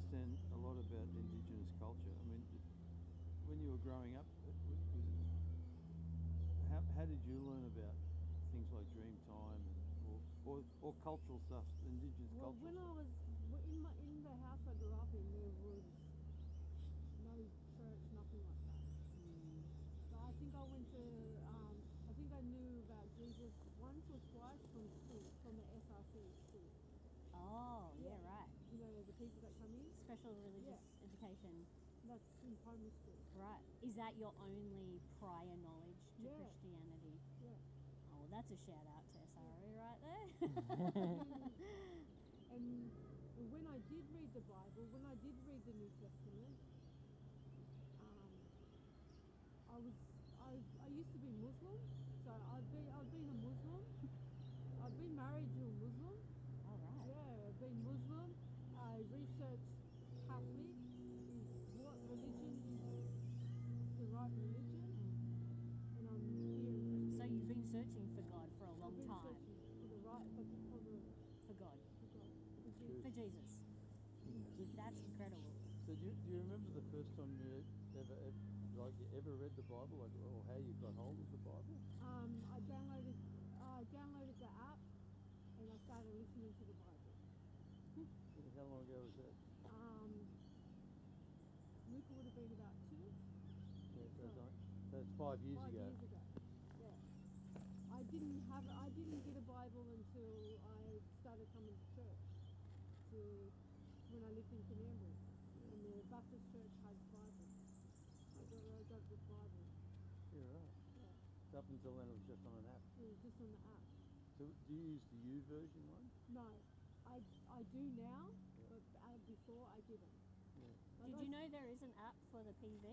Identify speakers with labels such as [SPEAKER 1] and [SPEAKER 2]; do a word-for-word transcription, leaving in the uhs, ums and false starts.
[SPEAKER 1] understand a lot about Indigenous culture. I mean, when you were growing up, was it, how, how did you learn about things like Dreamtime and, or, or, or cultural stuff, Indigenous
[SPEAKER 2] Well,
[SPEAKER 1] cultural
[SPEAKER 2] when
[SPEAKER 1] stuff?
[SPEAKER 2] I was w- in my in the house I grew up in, there was no church, nothing like that.
[SPEAKER 3] Mm.
[SPEAKER 2] So I think I went to, um, I think I knew about Jesus once or twice from school, from the S R C school.
[SPEAKER 3] Oh, yeah,
[SPEAKER 2] Yeah.
[SPEAKER 3] right.
[SPEAKER 2] You know, the people that come in.
[SPEAKER 3] Special religious
[SPEAKER 2] Yeah.
[SPEAKER 3] education.
[SPEAKER 2] That's in primary school.
[SPEAKER 3] Right. Is that your only prior knowledge to
[SPEAKER 2] Yeah.
[SPEAKER 3] Christianity?
[SPEAKER 2] Yeah.
[SPEAKER 3] Oh, well, that's a shout out to S R O right there.
[SPEAKER 2] And when I did read the Bible, when I did read the New Testament, um, I was I, I used to be Muslim, so I've been I've been a Muslim. I've been married to a Muslim.
[SPEAKER 3] All right.
[SPEAKER 2] Yeah, I've been Muslim. I researched Catholic. Is what religion is the right religion?
[SPEAKER 3] Mm.
[SPEAKER 2] And I'm here in Christianity.
[SPEAKER 3] So you've been searching for God for a
[SPEAKER 2] I've
[SPEAKER 3] long
[SPEAKER 2] been
[SPEAKER 3] time.
[SPEAKER 2] searching for the right, for the for the
[SPEAKER 3] For God.
[SPEAKER 2] for God, for Jesus.
[SPEAKER 3] For Jesus.
[SPEAKER 1] Did-
[SPEAKER 3] That's incredible.
[SPEAKER 1] So do you, do you remember the first time you ever, ever like you ever read the Bible, like, or how you got hold of the Bible?
[SPEAKER 2] Um, I downloaded I downloaded the app and I started listening to the Bible.
[SPEAKER 1] How long ago was that?
[SPEAKER 2] Um, Luca would have been about two.
[SPEAKER 1] Yeah, so, it's
[SPEAKER 2] So,
[SPEAKER 1] like, so it's five years
[SPEAKER 2] five
[SPEAKER 1] ago.
[SPEAKER 2] years ago. Yeah. I didn't have I didn't get a Bible until I started coming to church. To when I lived in Canberra, and the Baptist church has Bible. I got I got the Bible.
[SPEAKER 1] Yeah, right.
[SPEAKER 2] Yeah.
[SPEAKER 1] So up until then it was just on an app.
[SPEAKER 2] It was just on the app.
[SPEAKER 1] So do you use the U version one?
[SPEAKER 2] No, I I do now,
[SPEAKER 1] Yeah.
[SPEAKER 2] but uh, before I didn't.
[SPEAKER 1] Yeah.
[SPEAKER 2] Like
[SPEAKER 3] Did
[SPEAKER 2] I
[SPEAKER 3] you
[SPEAKER 2] s-
[SPEAKER 3] know there is an app for the P V?